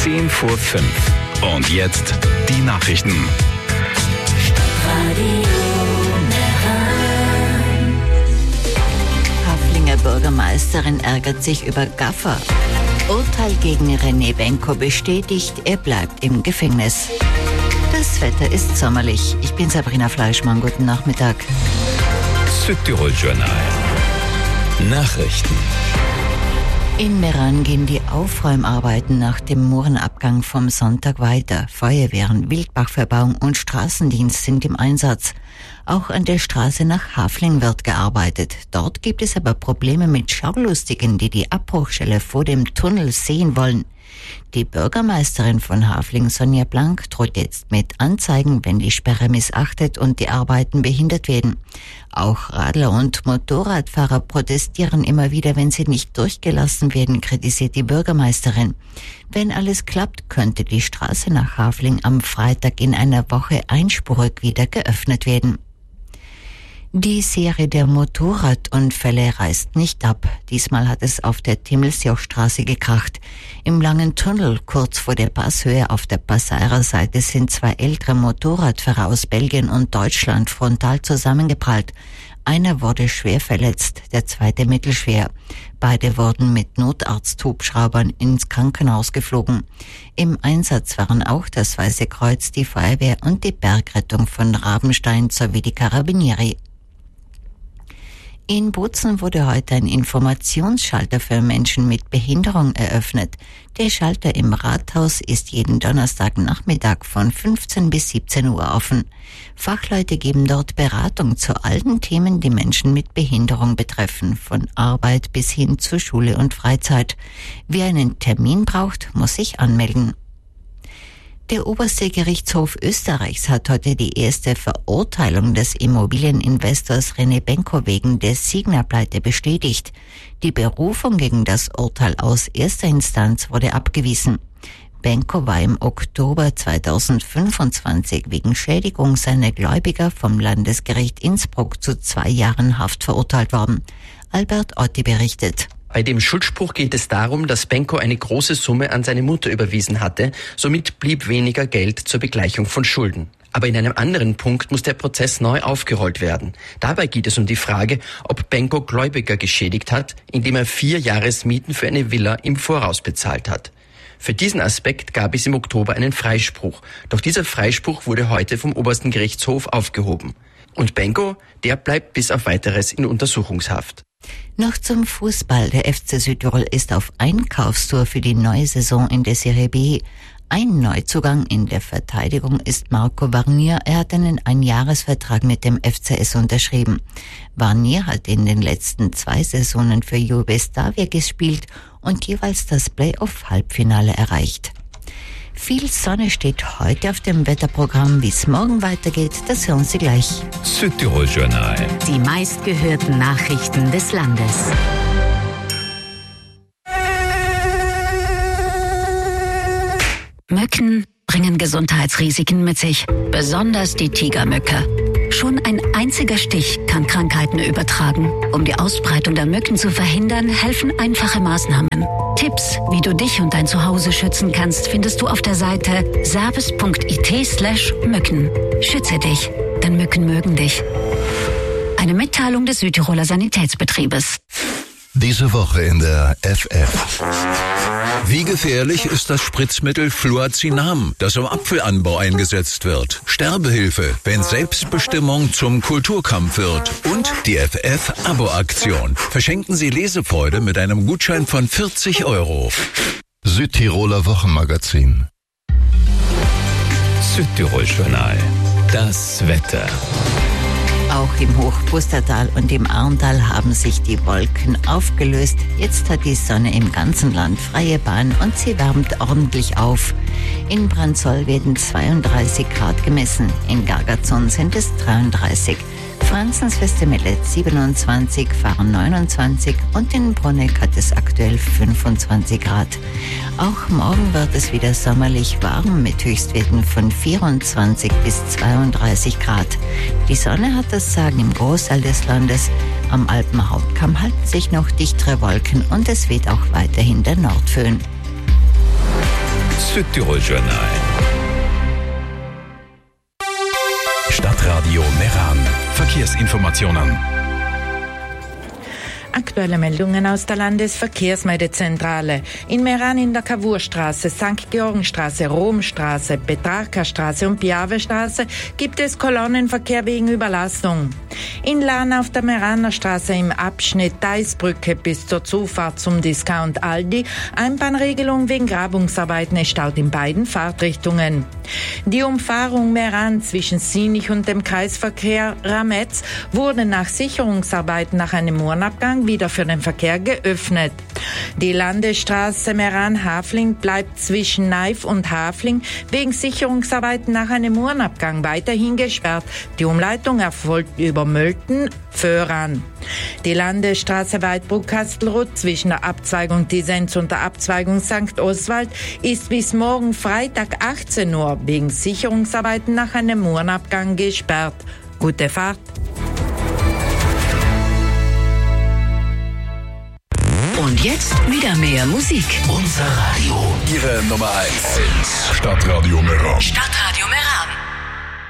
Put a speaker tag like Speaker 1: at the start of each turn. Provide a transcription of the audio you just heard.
Speaker 1: 10 vor 5. Und jetzt die Nachrichten.
Speaker 2: Haflinger Bürgermeisterin ärgert sich über Gaffer. Urteil gegen René Benko bestätigt, er bleibt im Gefängnis. Das Wetter ist sommerlich. Ich bin Sabrina Fleischmann. Guten Nachmittag.
Speaker 1: Südtirol Journal. Nachrichten.
Speaker 2: In Meran gehen die Aufräumarbeiten nach dem Murenabgang vom Sonntag weiter. Feuerwehren, Wildbachverbauung und Straßendienst sind im Einsatz. Auch an der Straße nach Hafling wird gearbeitet. Dort gibt es aber Probleme mit Schaulustigen, die die Abbruchstelle vor dem Tunnel sehen wollen. Die Bürgermeisterin von Hafling, Sonja Blank, droht jetzt mit Anzeigen, wenn die Sperre missachtet und die Arbeiten behindert werden. Auch Radler und Motorradfahrer protestieren immer wieder, wenn sie nicht durchgelassen werden, kritisiert die Bürgermeisterin. Wenn alles klappt, könnte die Straße nach Hafling am Freitag in einer Woche einspurig wieder geöffnet werden. Die Serie der Motorradunfälle reißt nicht ab. Diesmal hat es auf der Timmelsjochstraße gekracht. Im langen Tunnel kurz vor der Passhöhe auf der Passeirer Seite sind zwei ältere Motorradfahrer aus Belgien und Deutschland frontal zusammengeprallt. Einer wurde schwer verletzt, der zweite mittelschwer. Beide wurden mit Notarzthubschraubern ins Krankenhaus geflogen. Im Einsatz waren auch das Weiße Kreuz, die Feuerwehr und die Bergrettung von Rabenstein sowie die Carabinieri. In Bozen wurde heute ein Informationsschalter für Menschen mit Behinderung eröffnet. Der Schalter im Rathaus ist jeden Donnerstagnachmittag von 15 bis 17 Uhr offen. Fachleute geben dort Beratung zu allen Themen, die Menschen mit Behinderung betreffen, von Arbeit bis hin zu Schule und Freizeit. Wer einen Termin braucht, muss sich anmelden. Der oberste Gerichtshof Österreichs hat heute die erste Verurteilung des Immobilieninvestors René Benko wegen der Signa-Pleite bestätigt. Die Berufung gegen das Urteil aus erster Instanz wurde abgewiesen. Benko war im Oktober 2025 wegen Schädigung seiner Gläubiger vom Landesgericht Innsbruck zu 2 Jahren Haft verurteilt worden. Albert Otti berichtet.
Speaker 3: Bei dem Schuldspruch geht es darum, dass Benko eine große Summe an seine Mutter überwiesen hatte, somit blieb weniger Geld zur Begleichung von Schulden. Aber in einem anderen Punkt muss der Prozess neu aufgerollt werden. Dabei geht es um die Frage, ob Benko Gläubiger geschädigt hat, indem er 4 Jahresmieten für eine Villa im Voraus bezahlt hat. Für diesen Aspekt gab es im Oktober einen Freispruch, doch dieser Freispruch wurde heute vom obersten Gerichtshof aufgehoben. Und Benko, der bleibt bis auf Weiteres in Untersuchungshaft.
Speaker 2: Noch zum Fußball. Der FC Südtirol ist auf Einkaufstour für die neue Saison in der Serie B. Ein Neuzugang in der Verteidigung ist Marco Varnier. Er hat einen Einjahresvertrag mit dem FCS unterschrieben. Varnier hat in den letzten 2 Saisonen für Jugoslawien gespielt und jeweils das Playoff-Halbfinale erreicht. Viel Sonne steht heute auf dem Wetterprogramm. Wie es morgen weitergeht, das hören Sie gleich.
Speaker 1: Südtirol Journal.
Speaker 4: Die meistgehörten Nachrichten des Landes. Mücken bringen Gesundheitsrisiken mit sich, besonders die Tigermücke. Schon ein einziger Stich kann Krankheiten übertragen. Um die Ausbreitung der Mücken zu verhindern, helfen einfache Maßnahmen. Tipps, wie du dich und dein Zuhause schützen kannst, findest du auf der Seite service.it/Mücken. Schütze dich, denn Mücken mögen dich. Eine Mitteilung des Südtiroler Sanitätsbetriebes.
Speaker 5: Diese Woche in der FF. Wie gefährlich ist das Spritzmittel Fluazinam, das im Apfelanbau eingesetzt wird? Sterbehilfe, wenn Selbstbestimmung zum Kulturkampf wird. Und die FF-Abo-Aktion. Verschenken Sie Lesefreude mit einem Gutschein von 40 €. Südtiroler Wochenmagazin.
Speaker 1: Südtirol Journal. Das Wetter.
Speaker 2: Auch im Hochpustertal und im Arntal haben sich die Wolken aufgelöst. Jetzt hat die Sonne im ganzen Land freie Bahn und sie wärmt ordentlich auf. In Brandsol werden 32 Grad gemessen, in Gargazon sind es 33. Franzensfeste-Mellet 27, Fahren 29 und in Bruneck hat es aktuell 25 Grad. Auch morgen wird es wieder sommerlich warm mit Höchstwerten von 24 bis 32 Grad. Die Sonne hat das Sagen im Großteil des Landes. Am Alpenhauptkamm halten sich noch dichtere Wolken und es weht auch weiterhin der Nordföhn.
Speaker 5: Südtirol Journal.
Speaker 1: Stadtradio Meran. Verkehrsinformationen.
Speaker 6: Aktuelle Meldungen aus der Landesverkehrsmeldezentrale. In Meran in der Cavourstraße, St. Georgenstraße, Romstraße, Petrarcastraße und Piavestraße gibt es Kolonnenverkehr wegen Überlastung. In Lahn auf der Meraner Straße im Abschnitt Deisbrücke bis zur Zufahrt zum Discount Aldi Einbahnregelung wegen Grabungsarbeiten. Es staut in beiden Fahrtrichtungen. Die Umfahrung Meran zwischen Sinich und dem Kreisverkehr Rametz wurde nach Sicherungsarbeiten nach einem Murenabgang wieder für den Verkehr geöffnet. Die Landesstraße Meran-Hafling bleibt zwischen Neif und Hafling wegen Sicherungsarbeiten nach einem Murenabgang weiterhin gesperrt. Die Umleitung erfolgt über Mölten-Föhran. Die Landesstraße Weidbruck-Kastelruth zwischen der Abzweigung Disenz und der Abzweigung St. Oswald ist bis morgen Freitag 18 Uhr wegen Sicherungsarbeiten nach einem Murenabgang gesperrt. Gute Fahrt!
Speaker 4: Und jetzt wieder mehr Musik.
Speaker 1: Unser Radio. Ihre Nummer 1. Stadtradio Meran.
Speaker 4: Stadtradio Meran.